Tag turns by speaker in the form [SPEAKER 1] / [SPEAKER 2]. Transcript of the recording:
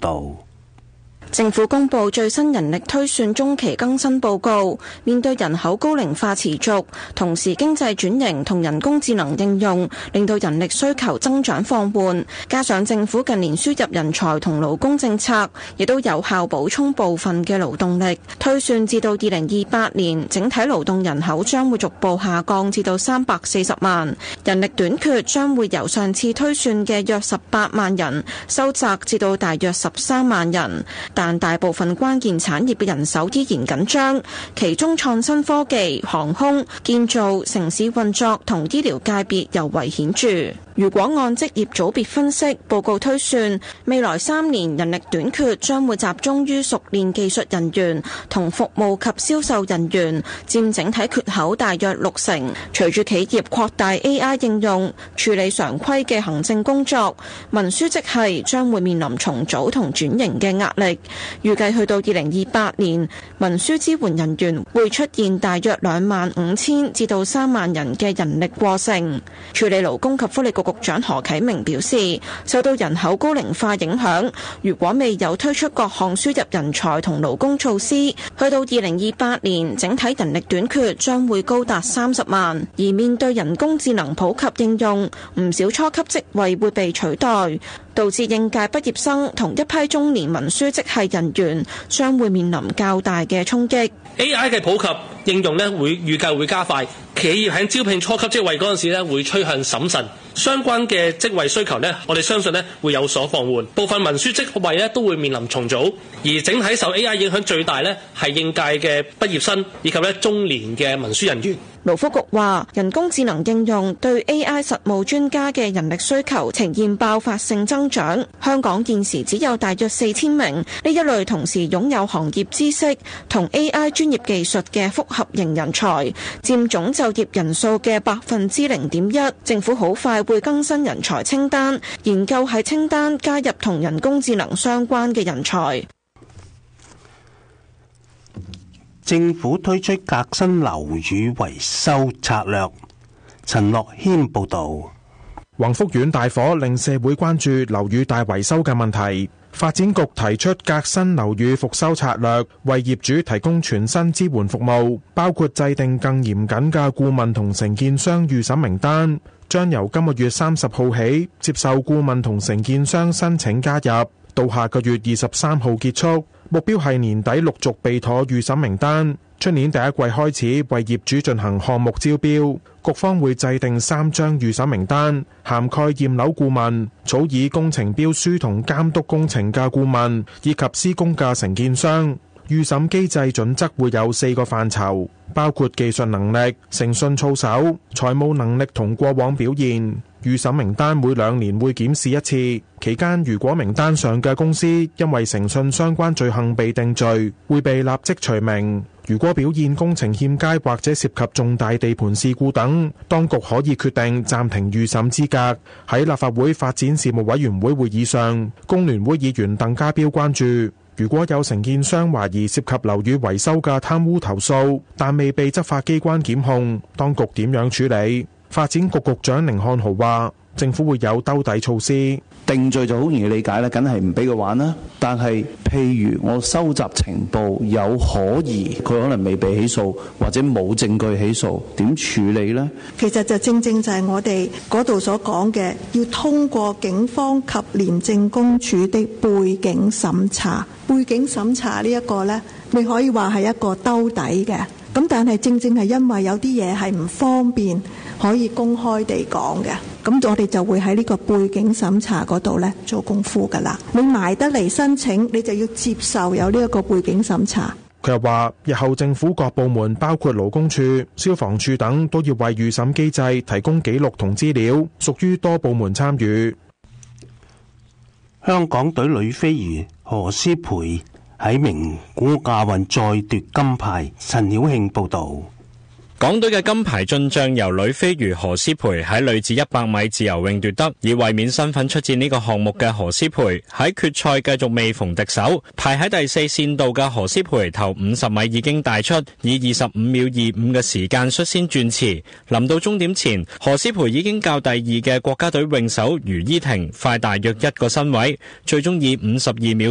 [SPEAKER 1] 道。
[SPEAKER 2] 政府公布最新人力推算中期更新報告，面對人口高齡化持續，同時經濟轉型同人工智能應用，令到人力需求增長放緩，加上政府近年輸入人才同勞工政策，亦都有效補充部分嘅勞動力。推算至到2028年，整體勞動人口將會逐步下降至到340萬，人力短缺將會由上次推算嘅約18萬人收窄至到大約13萬人。但大部分關鍵產業嘅人手依然緊張，其中創新科技、航空、建造、城市運作同醫療界別尤為顯著。如果按職業組別分析，報告推算未來3年人力短缺將會集中於熟練技術人員同服務及銷售人員，佔整體缺口大約60%。隨住企業擴大 AI 應用，處理常規嘅行政工作，文書職系將會面臨重組同轉型嘅壓力。預計去到2028年，文書支援人員會出現大約25000至到3萬人嘅人力過剩。處理勞工及福利局局長何啟明表示，受到人口高齡化影響，如果未有推出各項輸入人才同勞工措施，去到2028年，整體人力短缺將會高達30萬。而面對人工智能普及應用，唔少初級職位會被取代，導致應屆畢業生同一批中年文書職系人員將會面臨較大嘅衝擊。
[SPEAKER 3] AI 嘅普及應用會預計會加快，企業喺招聘初級職位嗰陣時會趨向審慎，相關嘅職位需求我哋相信會有所放緩，部分文書職位都會面臨重組，而整體受 AI 影響最大係應屆嘅畢業生以及中年嘅文書人員。
[SPEAKER 2] 勞福局話，人工智能應用對 AI 實務專家嘅人力需求呈現爆發性增長。香港現時只有大約4000名呢一類同時擁有行業知識同 AI 專業技術嘅複合型人才，佔總就業人數嘅0.1%。政府好快會更新人才清單，研究喺清單加入同人工智能相關嘅人才。
[SPEAKER 1] 政府推出革新樓宇維修策略。陳樂軒報導。
[SPEAKER 4] 宏福苑大火令社會關注樓宇大維修嘅問題。發展局提出革新樓宇復修策略，為業主提供全新支援服務，包括制定更嚴謹嘅顧問同承建商預審名單，將由今個月30號起接受顧問同承建商申請加入，到下個月23號結束。目標係年底陸續備妥預審名單，出年第一季開始為業主進行項目招標。局方會制定3張預審名單，涵蓋驗樓顧問、草擬工程標書同監督工程嘅顧問，以及施工嘅承建商。預審機制準則會有4個範疇，包括技術能力、誠信操守、財務能力同過往表現。預審名單每2年會檢視一次，期間如果名單上嘅公司因為誠信相關罪行被定罪，會被立即除名。如果表現工程欠佳或者涉及重大地盤事故等，當局可以決定暫停預審資格。喺立法會發展事務委員會會議上，工聯會議員鄧家彪關注，如果有承建商懷疑涉及樓宇維修嘅貪污投訴，但未被執法機關檢控，當局點樣處理？發展局局長寧漢豪話，政府會有兜底措施。
[SPEAKER 5] 定罪就好容易理解啦，梗係唔俾佢玩啦。但係譬如我收集情報有可疑，佢可能未被起訴或者冇證據起訴，點處理呢？
[SPEAKER 6] 其實就正正就係我哋嗰度所講嘅，要通過警方及廉政公署的背景審查。背景審查呢一個呢，你可以話係一個兜底嘅。咁但係正正係因為有啲嘢係唔方便可以公開地講嘅，咁我哋就會喺呢個背景審查嗰度呢做功夫㗎啦。你埋得嚟申請，你就要接受有呢一個背景審查。
[SPEAKER 4] 佢又話，日後政府各部門包括勞工處、消防處等都要為預審機制提供記錄同資料，屬於多部門參與。
[SPEAKER 1] 香港隊女飛魚何詩蓓喺名古亞運再奪金牌。陳曉慶報導。
[SPEAKER 7] 港隊嘅金牌進帳由女飛魚何詩蓓喺女子100米自由泳奪得，以衛冕身份出戰呢個項目嘅何詩蓓喺決賽繼續未逢敵手，排喺第4線度嘅何詩蓓頭50米已經帶出，以25秒25嘅時間率先轉池。臨到終點前，何詩蓓已經較第2嘅國家隊泳手余依婷快大約1個身位，最終以52秒